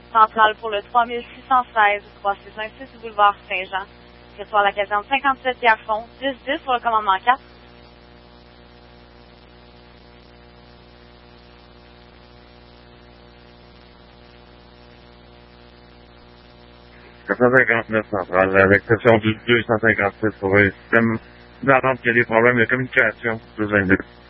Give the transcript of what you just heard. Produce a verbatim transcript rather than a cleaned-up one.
centrale pour le trois mille six cent seize, trois six un six boulevard Saint-Jean. Recevoir la caserne cinquante-sept Pierrefonds, dix dix pour le commandement quatre. quatre cent cinquante-neuf centrale, avec session du deux cent cinquante-six pour le système d'attente qu'il y a des problèmes de communication. deux vingt-deux.